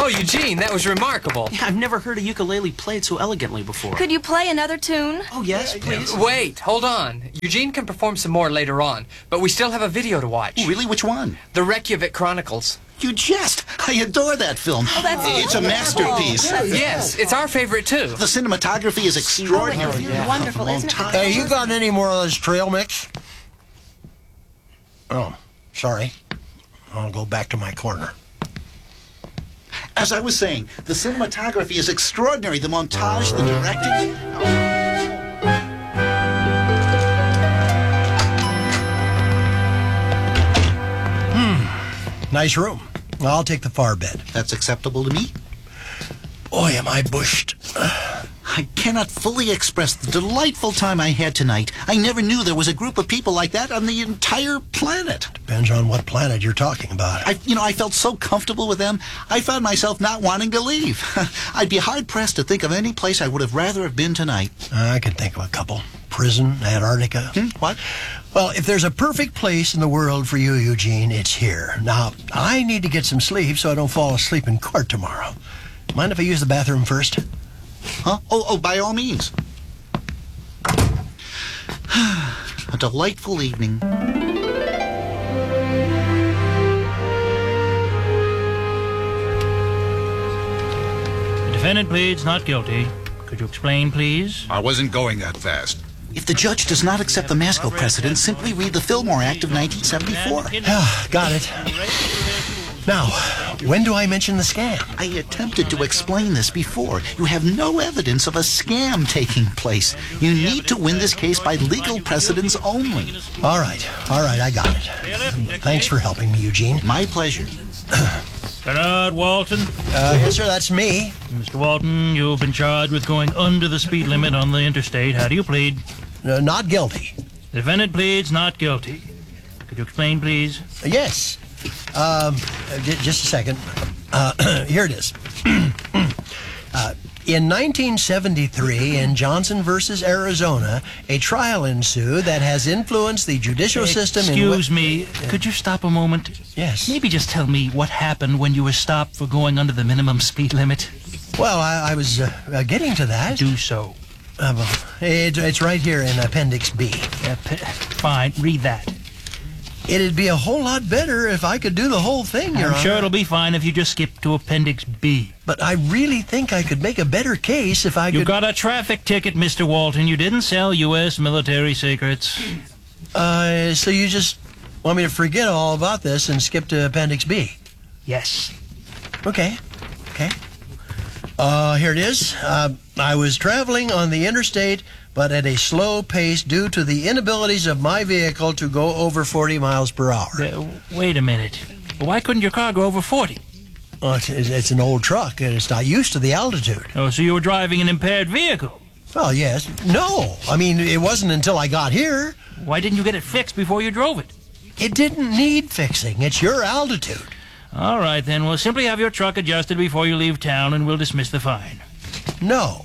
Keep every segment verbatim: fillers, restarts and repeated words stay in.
Eugene, that was remarkable. Yeah, I've never heard a ukulele played so elegantly before. Could you play another tune? Oh, yes, please. Wait, hold on. Eugene can perform some more later on, but we still have a video to watch. Really? Which one? The Reykjavik Chronicles. You jest! I adore that film. Oh, that's It's a masterpiece. Yes, it's our favorite too. The cinematography is extraordinary. Oh, yeah. Wonderful, isn't it? Hey, you got any more of this trail mix? Oh, sorry. I'll go back to my corner. As I was saying, the cinematography is extraordinary. The montage, the directing. Hmm. Nice room. I'll take the far bed. That's acceptable to me? Boy, am I bushed. I cannot fully express the delightful time I had tonight. I never knew there was a group of people like that on the entire planet. Depends on what planet you're talking about. I, you know, I felt so comfortable with them, I found myself not wanting to leave. I'd be hard-pressed to think of any place I would have rather have been tonight. I can think of a couple. Prison, Antarctica. Hmm? What? Well, if there's a perfect place in the world for you, Eugene, it's here. Now, I need to get some sleep so I don't fall asleep in court tomorrow. Mind if I use the bathroom first? Huh? Oh, oh, by all means. A delightful evening. The defendant pleads not guilty. Could you explain, please? I wasn't going that fast. If the judge does not accept the Masco precedent, simply read the Fillmore Act of nineteen seventy-four. Ah, got it. Now, when do I mention the scam? I attempted to explain this before. You have no evidence of a scam taking place. You need to win this case by legal precedents only. All right, all right, I got it. Thanks for helping me, Eugene. My pleasure. Bernard Walton. Uh, yes, sir, that's me. Mister Walton, you've been charged with going under the speed limit on the interstate. How do you plead? Uh, not guilty. The defendant pleads not guilty. Could you explain, please? Uh, yes. Um, uh, j- just a second. Uh, here it is. uh, in nineteen seventy-three, in Johnson versus Arizona, a trial ensued that has influenced the judicial system. Excuse in me, could you stop a moment? Yes. Maybe just tell me what happened when you were stopped for going under the minimum speed limit. Well, I, I was uh, uh, getting to that. Do so. Uh, well, it, it's right here in Appendix B. Uh, p- fine, read that. It'd be a whole lot better if I could do the whole thing, Your I'm Honor. sure it'll be fine if you just skip to Appendix B. But I really think I could make a better case if I You could... got a traffic ticket, Mister Walton. You didn't sell U S military secrets. Uh, so you just want me to forget all about this and skip to Appendix B? Yes. Okay. Okay. Uh, here it is. Uh, I was traveling on the interstate, but at a slow pace due to the inabilities of my vehicle to go over forty miles per hour. Uh, wait a minute. Why couldn't your car go over forty? Well, it's, it's an old truck, and it's not used to the altitude. Oh, so you were driving an impaired vehicle. Well, yes. No. I mean, it wasn't until I got here. Why didn't you get it fixed before you drove it? It didn't need fixing. It's your altitude. All right, then. We'll simply have your truck adjusted before you leave town, and we'll dismiss the fine. No.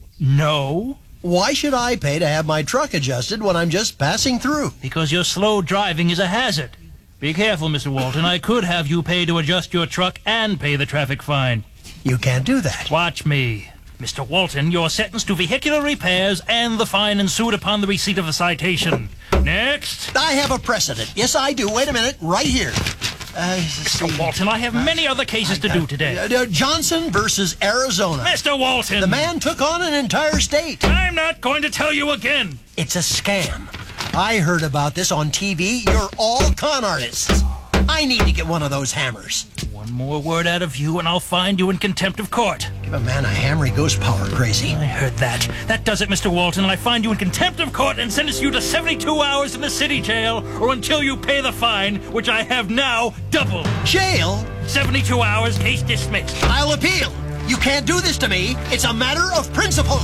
No? Why should I pay to have my truck adjusted when I'm just passing through? Because your slow driving is a hazard. Be careful, Mister Walton. I could have you pay to adjust your truck and pay the traffic fine. You can't do that. Watch me. Mister Walton, you're sentenced to vehicular repairs and the fine ensued upon the receipt of a citation. Next. I have a precedent. Yes, I do. Wait a minute. Right here. Uh, Mister Walton, I have many other cases to do today. Uh, uh, Johnson versus Arizona. Mister Walton! The man took on an entire state. I'm not going to tell you again. It's a scam. I heard about this on T V. You're all con artists. I need to get one of those hammers. One more word out of you and I'll find you in contempt of court. Give a man a hammer, he goes power crazy. I heard that. That does it, Mister Walton. I find you in contempt of court and sentence you to seventy-two hours in the city jail or until you pay the fine, which I have now doubled. Jail? seventy-two hours, case dismissed. I'll appeal. You can't do this to me. It's a matter of principle.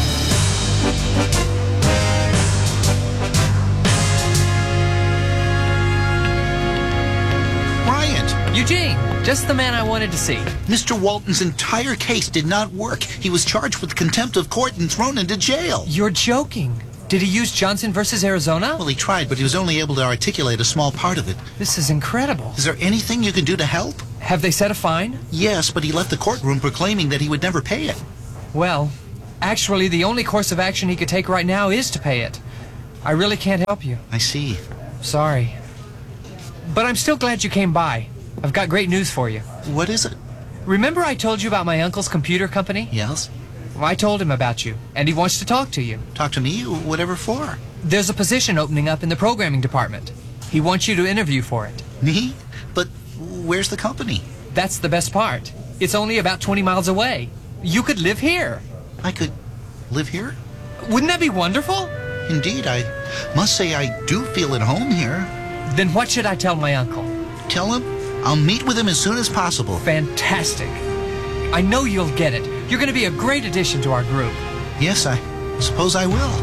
Bryant! Eugene, just the man I wanted to see. Mister Walton's entire case did not work. He was charged with contempt of court and thrown into jail. You're joking. Did he use Johnson versus Arizona? Well, he tried, but he was only able to articulate a small part of it. This is incredible. Is there anything you can do to help? Have they set a fine? Yes, but he left the courtroom proclaiming that he would never pay it. Well, actually, the only course of action he could take right now is to pay it. I really can't help you. I see. Sorry. But I'm still glad you came by. I've got great news for you. What is it? Remember I told you about my uncle's computer company? Yes? Well, I told him about you, and he wants to talk to you. Talk to me? Whatever for? There's a position opening up in the programming department. He wants you to interview for it. Me? But where's the company? That's the best part. It's only about twenty miles away. You could live here. I could live here? Wouldn't that be wonderful? Indeed, I must say I do feel at home here. Then what should I tell my uncle? Tell him I'll meet with him as soon as possible. Fantastic. I know you'll get it. You're going to be a great addition to our group. Yes, I suppose I will.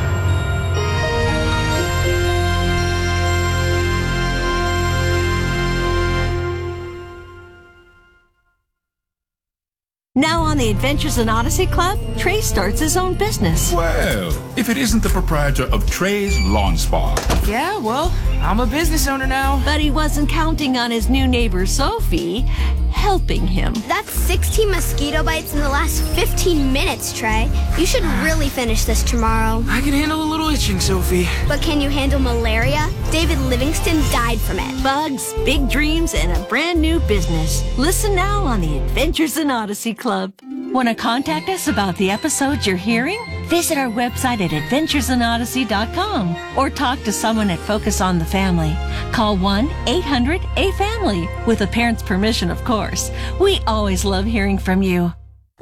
Now on the Adventures in Odyssey Club, Trey starts his own business. Well, if it isn't the proprietor of Trey's Lawn Spa. Yeah, well, I'm a business owner now. But he wasn't counting on his new neighbor, Sophie, helping him. That's sixteen mosquito bites in the last fifteen minutes, Trey. You should really finish this tomorrow. I can handle a little itching, Sophie. But can you handle malaria? David Livingston died from it. Bugs, big dreams, and a brand new business. Listen now on the Adventures in Odyssey Club. Want to contact us about the episodes you're hearing? Visit our website at adventures in odyssey dot com or talk to someone at Focus on the Family. Call one eight hundred A family with a parent's permission, of course. We always love hearing from you.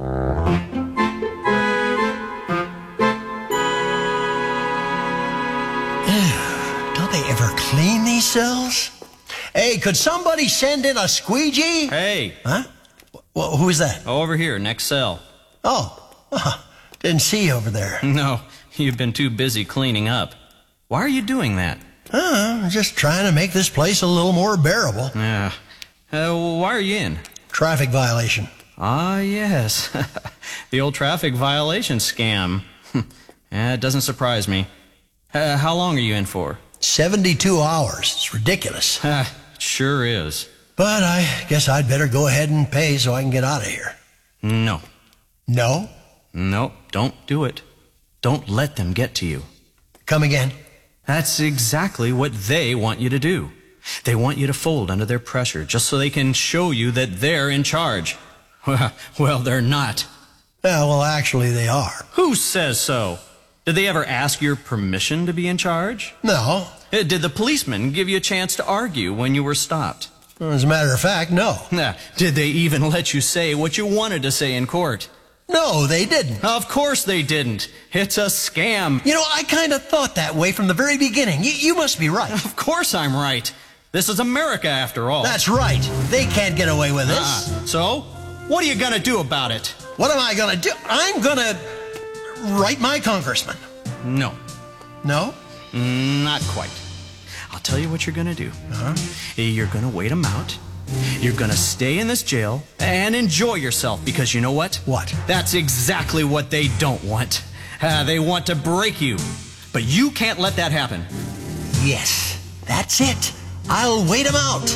Don't they ever clean these cells? Hey, could somebody send in a squeegee? Hey. Huh? Well, who's that? Over here, next cell. Oh, uh, didn't see you over there. No, you've been too busy cleaning up. Why are you doing that? Uh, I'm just trying to make this place a little more bearable. Yeah. Uh, why are you in? Traffic violation. Ah, yes. The old traffic violation scam. Yeah, it doesn't surprise me. Uh, how long are you in for? seventy-two hours. It's ridiculous. It sure is. But I guess I'd better go ahead and pay so I can get out of here. No. No? No, don't do it. Don't let them get to you. Come again? That's exactly what they want you to do. They want you to fold under their pressure just so they can show you that they're in charge. Well, well, they're not. Yeah, well, actually, they are. Who says so? Did they ever ask your permission to be in charge? No. Uh, Did the policeman give you a chance to argue when you were stopped? As a matter of fact, no. Nah, did they even let you say what you wanted to say in court? No, they didn't. Of course they didn't. It's a scam. You know, I kind of thought that way from the very beginning. You, you must be right. Of course I'm right. This is America, after all. That's right. They can't get away with this. Ah, so, what are you going to do about it? What am I going to do? I'm going to write my congressman. No. No? Not quite. I'll tell you what you're going to do. Uh-huh. You're going to wait them out. You're going to stay in this jail and enjoy yourself because you know what? What? That's exactly what they don't want. Uh, they want to break you. But you can't let that happen. Yes, that's it. I'll wait him out.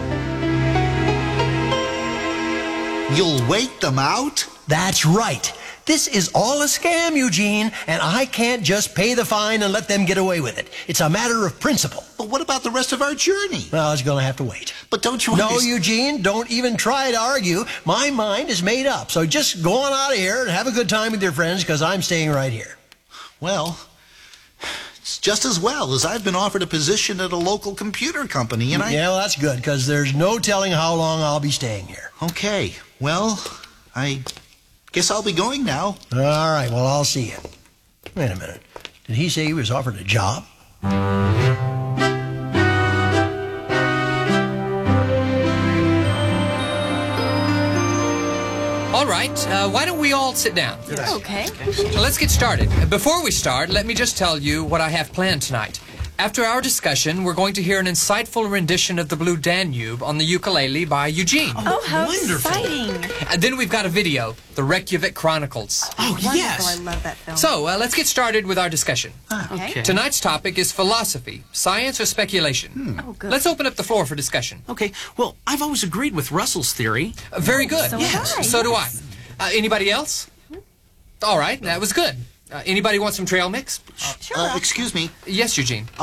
You'll wait them out? That's right. This is all a scam, Eugene, and I can't just pay the fine and let them get away with it. It's a matter of principle. But what about the rest of our journey? Well, it's going to have to wait. But don't you No, understand? Eugene, don't even try to argue. My mind is made up. So just go on out of here and have a good time with your friends because I'm staying right here. Well, it's just as well, as I've been offered a position at a local computer company, and I... Yeah, well, that's good because there's no telling how long I'll be staying here. Okay, well, I guess I'll be going now. All right, well, I'll see you. Wait a minute. Did he say he was offered a job? All right, uh, why don't we all sit down? Okay. Let's get started. Before we start, let me just tell you what I have planned tonight. After our discussion, we're going to hear an insightful rendition of the Blue Danube on the ukulele by Eugene. Oh, how wonderful. exciting. And then we've got a video, the Reykjavik Chronicles. Oh, Wonderful. yes. I love that film. So, uh, let's get started with our discussion. okay. Okay. Tonight's topic is philosophy, science or speculation. Oh, good. Let's open up the floor for discussion. Okay, well, I've always agreed with Russell's theory. Uh, very good. So have I, So do I. yes. Uh, anybody else? All right, that was good. Uh, anybody want some trail mix? Uh, excuse me. Yes, Eugene.